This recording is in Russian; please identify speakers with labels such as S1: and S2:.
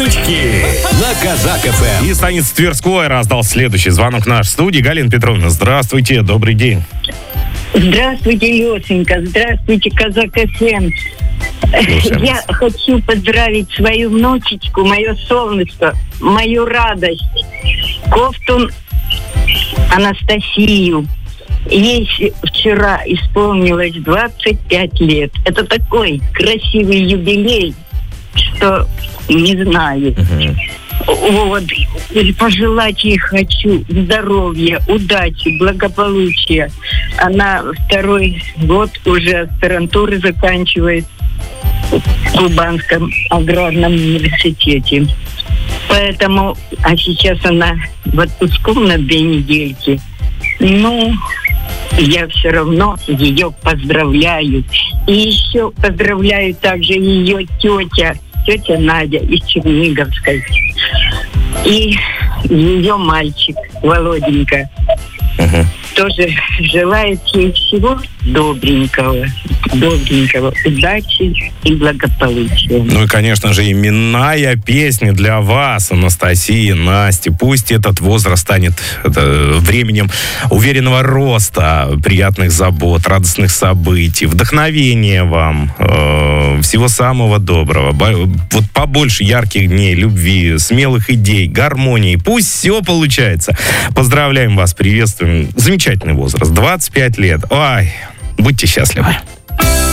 S1: Дрючки на Казак ФМ.
S2: И станица Тверской раздал следующий звонок в нашей студии. Галина Петровна, здравствуйте, добрый день.
S3: Здравствуйте, Лешенька, здравствуйте, Казак ФМ. Я хочу поздравить свою внучечку, мое солнышко, мою радость, Ковтун Анастасию. Ей вчера исполнилось 25 лет. Это такой красивый юбилей, что не знаю. Вот. И пожелать ей хочу здоровья, удачи, благополучия. Она второй год уже аспирантуры заканчивает в Кубанском аграрном университете. Поэтому, а сейчас она в отпуску на 2 недельки. Ну, я все равно ее поздравляю. И еще поздравляю также ее тетя Надя из Черниговской. И ее мальчик Володенька. Тоже желает ей всего добренького, удачи и благополучия.
S2: Ну и, конечно же, именная песня для вас, Анастасии, Насти. Пусть этот возраст станет временем уверенного роста, приятных забот, радостных событий, вдохновения вам, всего самого доброго. Вот побольше ярких дней, любви, смелых идей, гармонии. Пусть все получается. Поздравляем вас, приветствуем. Замечательный возраст, 25 лет. Ой, будьте счастливы.